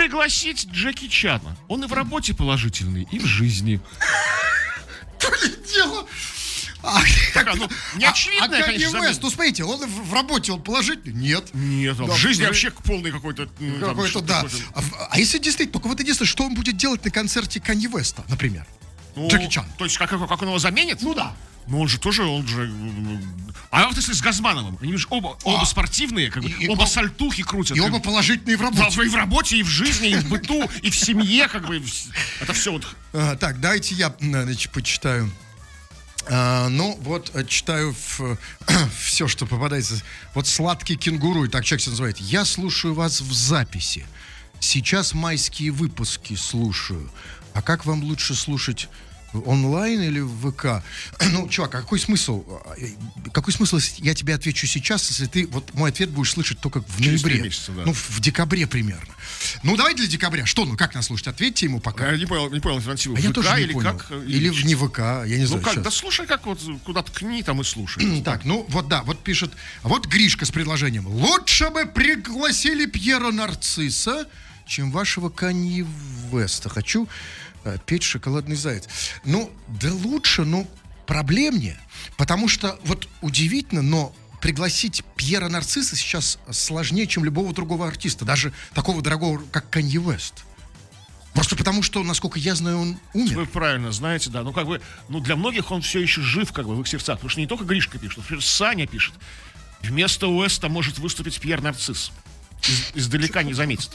пригласить Джеки Чана. Он и в работе положительный, и в жизни. То ли дело. Не очевидно, конечно, West, ну смотрите, он в работе он положительный? Нет. Нет, в жизни вообще полный какой-то... Какой-то, да. А если действительно, только вот единственное, что он будет делать на концерте Канье Уэста, например? Джеки Чан. То есть, как он его заменит? Ну да. Ну он же. А вот если с Газмановым, они же оба спортивные, как бы, оба сальтухи крутят. И оба положительные в работе. Да, и в работе, и в жизни, и в быту, и в семье, как бы. Это все вот. Так, давайте я, значит, почитаю. Читаю все, что попадается. Вот «Сладкий кенгуру», и так человек себя называет. Я слушаю вас в записи. Сейчас майские выпуски слушаю. А как вам лучше слушать? Онлайн или в ВК? Ну, чувак, а какой смысл? Какой смысл, если я тебе отвечу сейчас, если ты вот мой ответ будешь слышать только в ноябре? Месяца, да. Ну, в декабре примерно. Ну, давай для декабря. Что, как нас слушать? Ответьте ему пока. Я не понял, альтернативу. Я ВК тоже не или понял. как? Или не ВК, я не знаю. Ну как, сейчас. да слушай, как вот куда ткни, там и слушай. Так, ну вот да, вот пишет. Вот Гришка с предложением. Лучше бы пригласили Пьера Нарцисса, чем вашего Канье Уэста. Хочу петь «Шоколадный заяц». Ну, да лучше, но проблемнее. Потому что, вот удивительно, но пригласить Пьера Нарцисса сейчас сложнее, чем любого другого артиста. Даже такого дорогого, как Канье Уэст. Просто потому, что, насколько я знаю, он умер. Вы правильно знаете, да. Ну, как бы, для многих он все еще жив, как бы, в их сердцах. Потому что не только Гришка пишет, например, Саня пишет. Вместо Уэста может выступить Пьер Нарцисс. Издалека не заметит.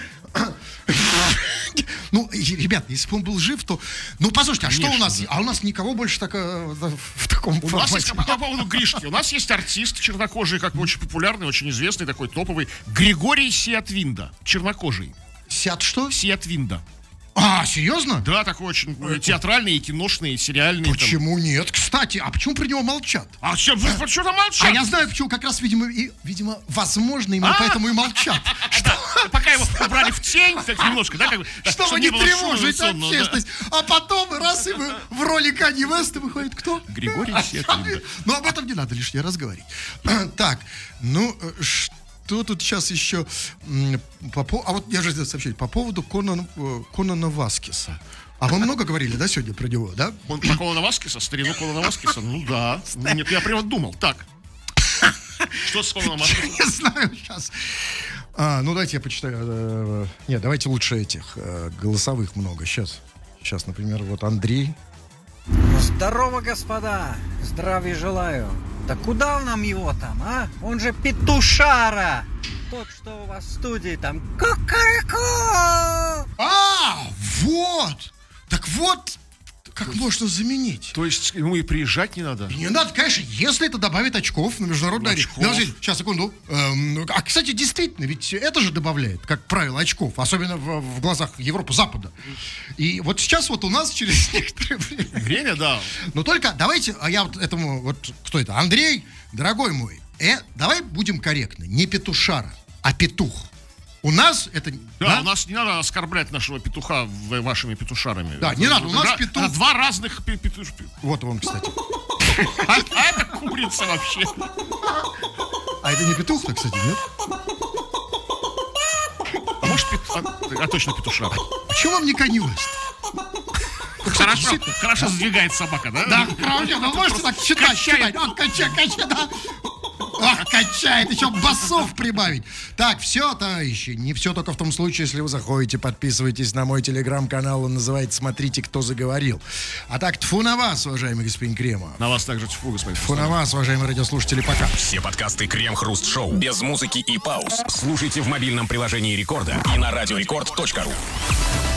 Ну, ребят, если бы он был жив, то... Ну, послушайте, Конечно, а что у нас? Да. А у нас никого больше в таком У нас есть, формате. по поводу Гришки, у нас есть артист чернокожий, как бы очень популярный, очень известный, такой топовый, Григорий Сиатвинда, чернокожий. Сят что? Сиатвинда. А, серьезно? Да, такой очень театральный, и киношный, и сериальный. Почему нет? Кстати, а почему про него молчат? А что там молчат? А я знаю, почему как раз, видимо, возможно, именно поэтому и молчат. Пока его убрали в тень, так немножко, да, как бы, Чтобы не было тревожить шумно, общественность. А потом раз и в роли Канье Уэста выходит кто? Григорий Сиатвинда. Ну, об этом не надо лишний раз говорить. Так, ну, что тут сейчас еще? А вот я же сделал сообщение по поводу Конана Васкеса. А вы много говорили, да, сегодня про него, да? Он про Конана Васкеса, старину Конана Васкеса? Ну да. Нет, я прямо думал. Так. Что с Конаном Васкесом? Не знаю сейчас. Ну, давайте я почитаю. Нет, давайте лучше этих голосовых много. Сейчас, например, вот Андрей. Здорово, господа! Здравия желаю! Да куда нам его там, а? Он же петушара! Тот, что у вас в студии там кукареку! Вот! Так вот, как можно заменить? То есть ему и приезжать не надо? Не надо, конечно, если это добавит очков на международной арене. Сейчас, секунду. Кстати, действительно, ведь это же добавляет, как правило, очков, особенно в глазах Европы, Запада. И вот сейчас вот у нас через некоторое время, да. Но только давайте, а я вот этому, вот кто это? Андрей, дорогой мой, давай будем корректны. Не петушара, а петух. У нас это... Да, у нас не надо оскорблять нашего петуха вашими петушарами. Да, не надо, у нас петух... Это два разных петуша. Вот он, кстати. А это курица вообще. А это не петух-то, кстати, нет? А может точно петушара. Почему вам не Канье Уэст? Хорошо сдвигает собака, да? Да, хорошо, вы можете так читать. Качает, да. Ах, качает, еще басов прибавить. Так, все, товарищи, не все только в том случае, если вы заходите, подписывайтесь на мой телеграм-канал, он называется «Смотрите, кто заговорил». А так, тьфу на вас, уважаемый господин Кремов. На вас также тьфу, господин. Тьфу на вас, уважаемые радиослушатели, пока. Все подкасты Крем-Хруст-Шоу без музыки и пауз слушайте в мобильном приложении Рекорда и на радиорекорд.ру.